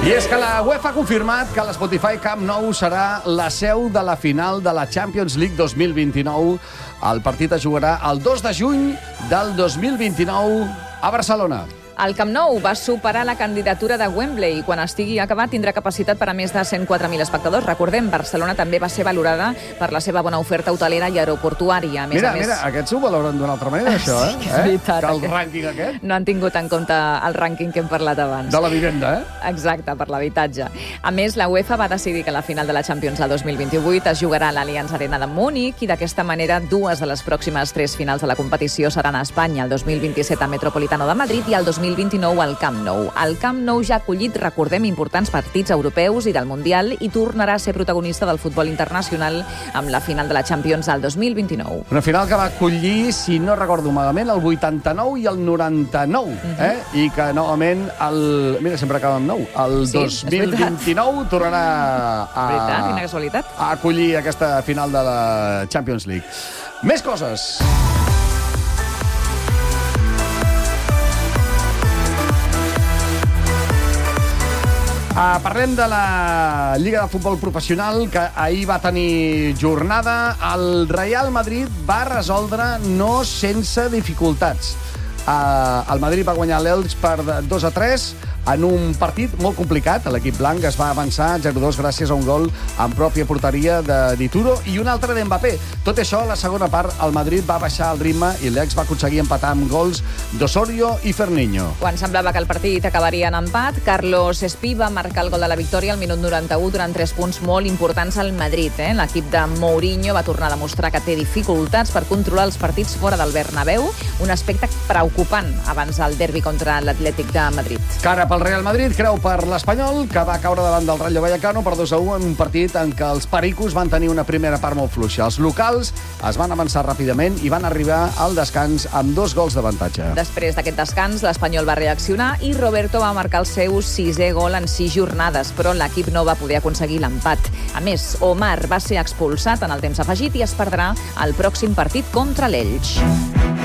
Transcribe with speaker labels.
Speaker 1: I és que la UEFA ha confirmat que l'Spotify Camp Nou serà la seu de la final de la Champions League 2029. El partit es jugarà el 2 de juny del 2029 a Barcelona.
Speaker 2: El Camp Nou va superar la candidatura de Wembley i quan estigui acabat tindrà capacitat per a més de 104.000 espectadors. Recordem, Barcelona també va ser valorada per la seva bona oferta hotelera i aeroportuària.
Speaker 1: Mira, aquests ho valoren d'una altra manera, això, eh?
Speaker 2: Sí, és veritat.
Speaker 1: Que el rànquing aquest...
Speaker 2: No han tingut en compte el rànquing que hem parlat abans.
Speaker 1: De la vivenda, eh?
Speaker 2: Exacte, per l'habitatge. A més, la UEFA va decidir que la final de la Champions del 2028 es jugarà a l'Allianz Arena de Múnich i d'aquesta manera dues de les pròximes 3 finals de la competició seran a Espanya, el 2027 a Metropolitano de Madrid i el 2029 al Camp Nou. El Camp Nou ja ha acollit, recordem, importants partits europeus i del Mundial i tornarà a ser protagonista del futbol internacional amb la final de la Champions del 2029.
Speaker 1: Una final que va acollir, si no recordo malament, el 89 i el 99, I que, novament, mira, sempre acaba amb 9. El 2029 tornarà
Speaker 2: Veritat, quina casualitat.
Speaker 1: A acollir aquesta final de la Champions League. Més coses. Parlem de la Lliga de Futbol Professional, que ahir va tenir jornada. El Real Madrid va resoldre no sense dificultats. El Madrid va guanyar l'Elx per 2-3 en un partit molt complicat. L'equip blanc es va avançar 0-2 gràcies a un gol en pròpia porteria de Dituro i un altre d'Mbappé. Tot això, a la segona part, el Madrid va baixar el ritme i l'Elx va aconseguir empatar amb gols d'Osorio i Ferniño.
Speaker 2: Quan semblava que el partit acabaria en empat, Carlos Espí va marcar el gol de la victòria al minut 91 durant 3 punts molt importants al Madrid. L'equip de Mourinho va tornar a demostrar que té dificultats per controlar els partits fora del Bernabéu, un aspecte preocupant abans del derbi contra l'Atlètic de Madrid.
Speaker 1: Cara pel Real Madrid, creu per l'Espanyol, que va caure davant del Rayo Vallecano per 2-1 en un partit en què els pericos van tenir una primera part molt fluixa. Els locals es van avançar ràpidament i van arribar al descans amb 2 gols d'avantatge.
Speaker 2: Després d'aquest descans, l'Espanyol va reaccionar i Roberto va marcar el seu 6è gol en 6 jornades, però l'equip no va poder aconseguir l'empat. A més, Omar va ser expulsat en el temps afegit i es perdrà el pròxim partit contra l'Elx.